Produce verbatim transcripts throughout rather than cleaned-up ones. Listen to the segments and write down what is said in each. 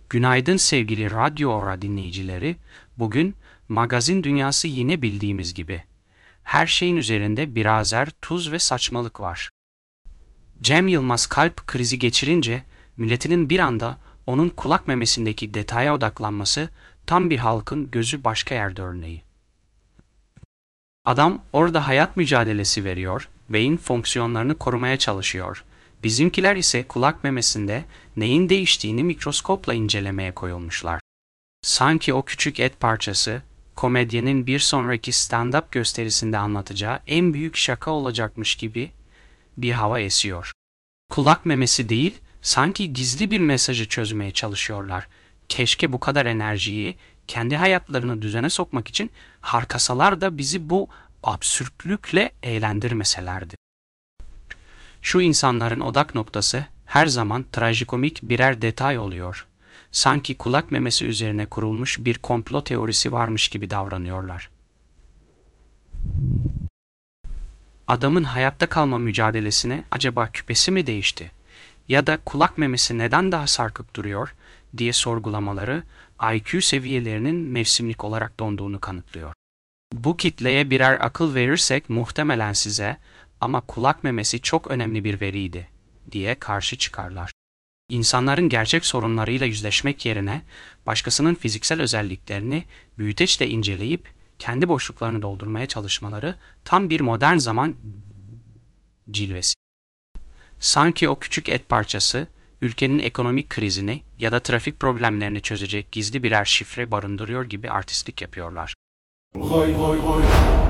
Günaydın sevgili Radyo Ora dinleyicileri. Bugün magazin dünyası yine bildiğimiz gibi. Her şeyin üzerinde biraz er, tuz ve saçmalık var. Cem Yılmaz kalp krizi geçirince milletinin bir anda onun kulak memesindeki detaya odaklanması tam bir halkın gözü başka yerde örneği. Adam orada hayat mücadelesi veriyor, beyin fonksiyonlarını korumaya çalışıyor. Bizimkiler ise kulak memesinde neyin değiştiğini mikroskopla incelemeye koyulmuşlar. Sanki o küçük et parçası, komedyenin bir sonraki stand-up gösterisinde anlatacağı en büyük şaka olacakmış gibi bir hava esiyor. Kulak memesi değil, sanki gizli bir mesajı çözmeye çalışıyorlar. Keşke bu kadar enerjiyi kendi hayatlarını düzene sokmak için harcasalar da bizi bu absürtlükle eğlendirmeselerdi. Şu insanların odak noktası her zaman trajikomik birer detay oluyor. Sanki kulak memesi üzerine kurulmuş bir komplo teorisi varmış gibi davranıyorlar. Adamın hayatta kalma mücadelesine acaba küpesi mi değişti? Ya da kulak memesi neden daha sarkık duruyor diye sorgulamaları I Q seviyelerinin mevsimlik olarak donduğunu kanıtlıyor. Bu kitleye birer akıl verirsek muhtemelen size ama kulak memesi çok önemli bir veriydi diye karşı çıkarlar. İnsanların gerçek sorunlarıyla yüzleşmek yerine başkasının fiziksel özelliklerini büyüteçle inceleyip kendi boşluklarını doldurmaya çalışmaları tam bir modern zaman cilvesi. Sanki o küçük et parçası ülkenin ekonomik krizini ya da trafik problemlerini çözecek gizli birer şifre barındırıyor gibi artistlik yapıyorlar. Goy goy goy.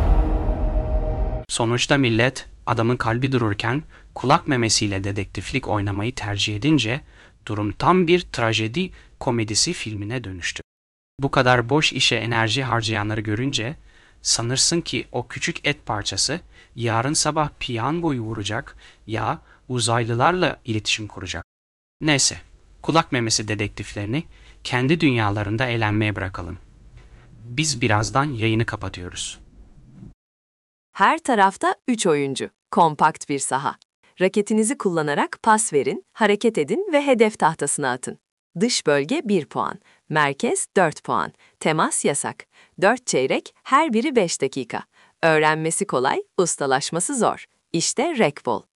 Sonuçta millet adamın kalbi dururken kulak memesiyle dedektiflik oynamayı tercih edince durum tam bir trajedi komedisi filmine dönüştü. Bu kadar boş işe enerji harcayanları görünce sanırsın ki o küçük et parçası yarın sabah piyangoyu vuracak ya uzaylılarla iletişim kuracak. Neyse, kulak memesi dedektiflerini kendi dünyalarında eğlenmeye bırakalım. Biz birazdan yayını kapatıyoruz. Her tarafta üç oyuncu. Kompakt bir saha. Raketinizi kullanarak pas verin, hareket edin ve hedef tahtasına atın. Dış bölge bir puan. Merkez dört puan. Temas yasak. dört çeyrek, her biri beş dakika. Öğrenmesi kolay, ustalaşması zor. İşte Rekbol.